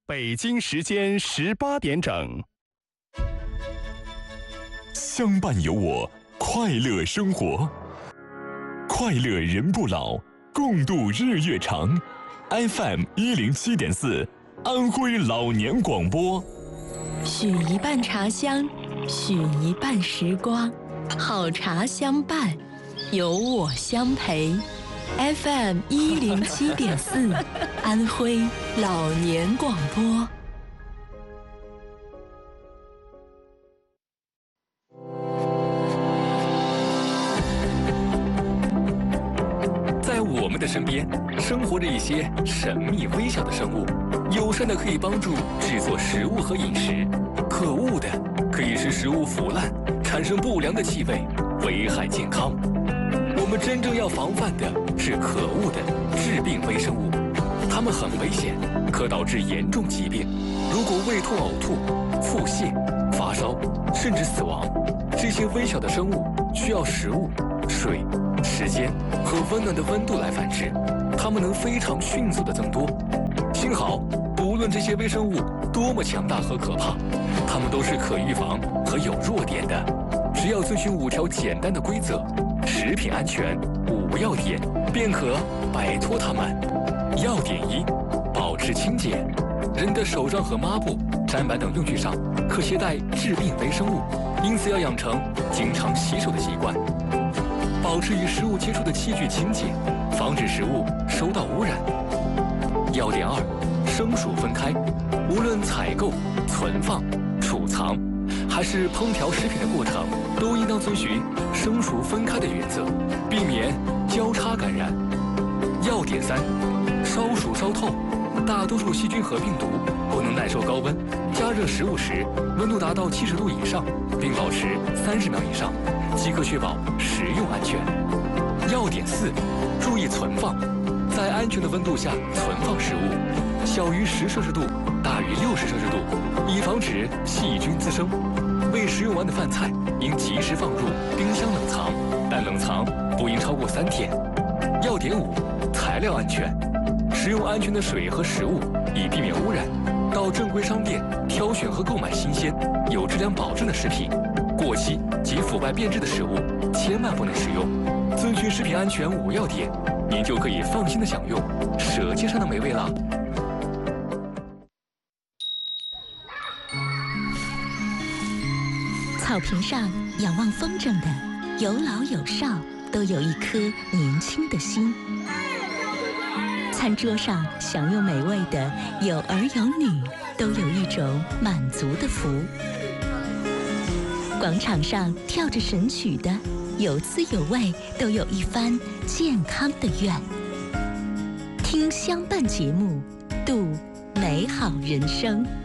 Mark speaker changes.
Speaker 1: 北京时间18点整。
Speaker 2: 相伴有我，快乐生活，快乐人不老，共度日月长。FM 107.4，安徽老年广播。
Speaker 3: 许一半茶香，许一半时光，好茶相伴，有我相陪。FM 107.4，安徽老年广播。
Speaker 4: 在我们的身边，生活着一些神秘微小的生物，友善的可以帮助制作食物和饮食，可恶的可以使食物腐烂，产生不良的气味，危害健康。我们真正要防范的是可恶的致病微生物，它们很危险，可导致严重疾病，如果胃痛、呕吐、腹泻、发烧，甚至死亡。这些微小的生物需要食物、水、时间和温暖的温度来繁殖，它们能非常迅速地增多。幸好，不论这些微生物多么强大和可怕，它们都是可预防和有弱点的。只要遵循5条简单的规则，食品安全5要点，便可摆脱它们。要点1：保持清洁。人的手上和抹布、砧板等用具上可携带致病微生物，因此要养成经常洗手的习惯。保持与食物接触的器具清洁，防止食物受到污染。要点2：生熟分开。无论采购、存放、储藏，还是烹调食品的过程，都应当遵循生熟分开的原则，避免交叉感染。要点3：烧熟烧透。大多数细菌和病毒不能耐受高温，加热食物时温度达到70度以上，并保持30秒以上，即可确保食用安全。要点4：注意存放，在安全的温度下存放食物，小于10摄氏度，大于60摄氏度，以防止细菌滋生。未食用完的饭菜应及时放入冰箱冷藏，但冷藏不应超过3天。要点5：材料安全。食用安全的水和食物，以避免污染。到正规商店挑选和购买新鲜、有质量保证的食品。过期及腐败变质的食物千万不能食用。遵循食品安全5要点，您就可以放心的享用舌尖上的美味了。
Speaker 3: 草坪上仰望风筝的，有老有少，都有一颗年轻的心。餐桌上享用美味的，有儿有女，都有一种满足的福。广场上跳着神曲的，有滋有味，都有一番健康的愿。听相伴节目，度美好人生。